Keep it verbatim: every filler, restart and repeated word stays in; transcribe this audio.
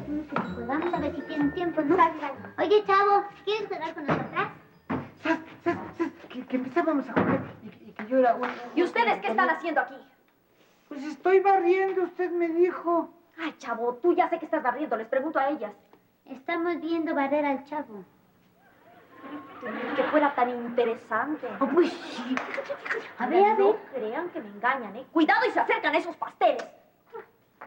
Pues vamos a ver si tienen tiempo, ¿no? Oye, chavo, ¿quieres jugar con nosotras? ¿Sabes? ¿Sabes? ¿Sabes? Que, que empezábamos a jugar y, y que yo era un... ¿Y ustedes qué están haciendo aquí? Pues estoy barriendo, usted me dijo. Ay, chavo, tú ya sé que estás barriendo. Les pregunto a ellas. Estamos viendo barrer al chavo. Que fuera tan interesante. Oh, pues sí. A ver, a ver. No crean que me engañan, ¿eh? Cuidado y se acercan esos pasteles.